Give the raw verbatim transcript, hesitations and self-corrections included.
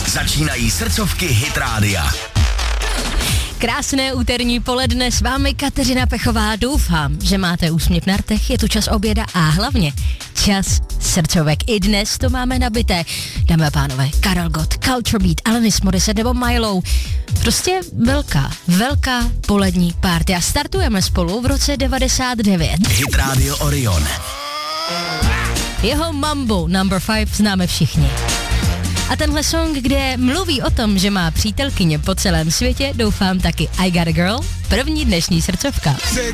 Začínají srdcovky Hit Rádia. Krásné úterní poledne, s vámi Kateřina Pechová. Doufám, že máte úsměv na rtech, je tu čas oběda a hlavně čas srdcovek. I dnes to máme nabité. Dámy a pánové, Karel Gott, Culture Beat, Alanis Morissette nebo Milo. Prostě velká, velká polední party. A startujeme spolu v roce devadesát devět. Hit Radio Orion. Jeho Mambo number five známe všichni. A tenhle song, kde mluví o tom, že má přítelkyně po celém světě, doufám taky I Got a Girl, první dnešní srdcovka.